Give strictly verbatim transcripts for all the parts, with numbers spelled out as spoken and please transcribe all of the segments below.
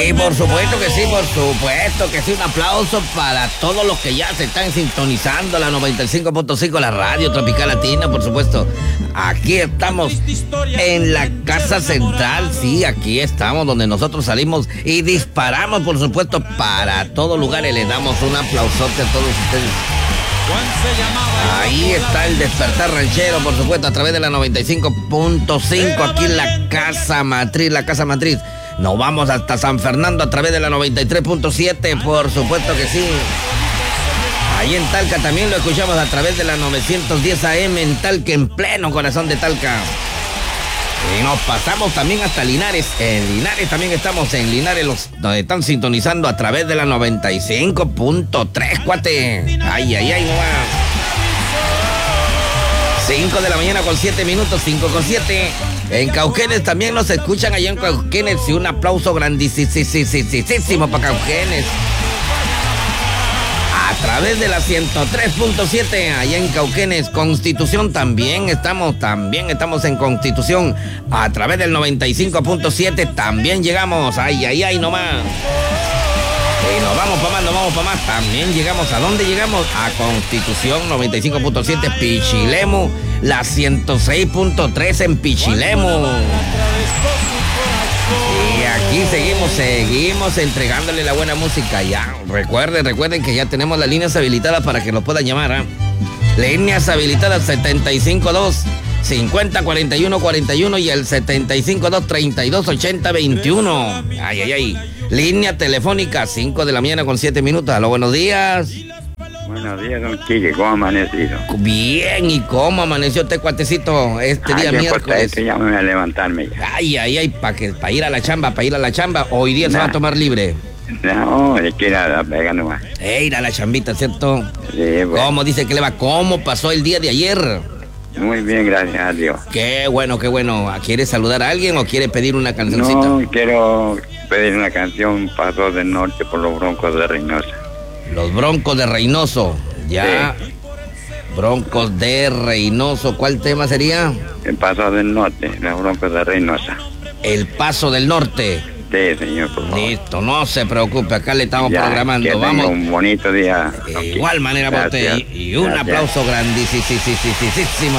Sí, por supuesto que sí, por supuesto que sí. Un aplauso para todos los que ya se están sintonizando la noventa y cinco punto cinco, la radio Tropical Latina, por supuesto. Aquí estamos en la Casa Central, sí, aquí estamos donde nosotros salimos y disparamos, por supuesto, para todo lugar y le damos un aplausote a todos ustedes. Ahí está el Despertar Ranchero, por supuesto, a través de la noventa y cinco punto cinco, aquí en la Casa Matriz, la Casa Matriz. Nos vamos hasta San Fernando a través de la noventa y tres punto siete, por supuesto que sí. Ahí en Talca también lo escuchamos a través de la novecientos diez A M en Talca, en pleno corazón de Talca. Y nos pasamos también hasta Linares. En Linares también estamos, en Linares los nos están sintonizando a través de la noventa y cinco punto tres, cuate. Ay, ay, ay, no va. cinco de la mañana con siete minutos, cinco con siete. En Cauquenes también nos escuchan allá en Cauquenes y un aplauso grandísimo para Cauquenes. A través de la ciento tres punto siete, allá en Cauquenes. Constitución también estamos, también estamos en Constitución. A través del noventa y cinco punto siete también llegamos. Ay, ay, ay, nomás. Y nos vamos para más, nos vamos para más. También llegamos, ¿a dónde llegamos? A Constitución noventa y cinco punto siete, Pichilemu, la ciento seis punto tres en Pichilemu. Y aquí seguimos, seguimos entregándole la buena música. Ya, recuerden, recuerden que ya tenemos las líneas habilitadas para que nos puedan llamar, ¿eh? Líneas habilitadas setenta y cinco dos, cincuenta, cuarenta y uno, cuarenta y uno y el setenta y cinco dos, treinta y dos, ochenta, veintiuno. Ay, ay, ay. Línea telefónica, cinco de la mañana con siete minutos. Aló, buenos días. Buenos días, don Quique, ¿cómo ha amanecido? Bien, ¿y cómo amaneció este cuatecito este Ay, día miércoles? Esto, ya me voy a levantarme ya. Ay, ay, ay, para pa ir a la chamba, para ir a la chamba. Hoy día nah. Se va a tomar libre. No, es que ir a la pega nomás. Eh, ir a la chambita, ¿cierto? Sí, pues. ¿Cómo dice que le va? ¿Cómo pasó el día de ayer? Muy bien, gracias a Dios. Qué bueno, qué bueno. ¿Quiere saludar a alguien o quiere pedir una cancioncita? No, quiero pedir una canción, Paso del Norte por los Broncos de Reynosa. Los Broncos de Reynoso, ya. Sí. Broncos de Reynoso, ¿cuál tema sería? El Paso del Norte, los Broncos de Reynosa. El Paso del Norte. Sí, señor, por favor. Listo, no se preocupe, acá le estamos ya, programando. Que Vamos. Un bonito día. De okay. Igual manera para usted. Y, y un gracias. Aplauso grandísimo.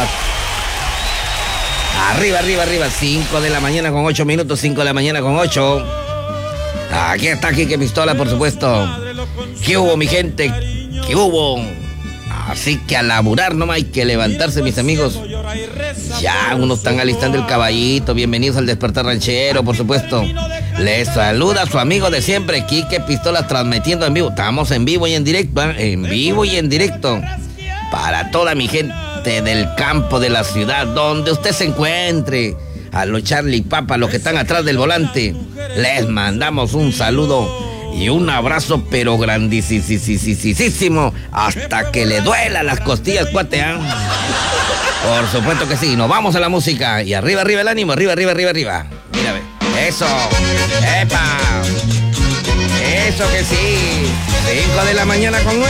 Arriba, arriba, arriba. cinco de la mañana con ocho minutos, cinco de la mañana con ocho. Aquí está Quique Pistola, por supuesto. ¿Qué hubo, mi gente? ¿Qué hubo? Así que a laburar nomás hay que levantarse, mis amigos. Ya, unos están alistando el caballito. Bienvenidos al Despertar Ranchero, por supuesto. Les saluda a su amigo de siempre, Quique Pistola, transmitiendo en vivo. Estamos en vivo y en directo, ¿eh? En vivo y en directo. Para toda mi gente del campo, de la ciudad, donde usted se encuentre. A los Charlie Papa, los que están atrás del volante, les mandamos un saludo y un abrazo, pero grandísimo, hasta que le duela las costillas, cuate, ¿eh? Por supuesto que sí. Nos vamos a la música. Y arriba, arriba el ánimo, arriba, arriba, arriba, arriba. Mira, ve. Eso. ¡Epa! Eso que sí. cinco de la mañana con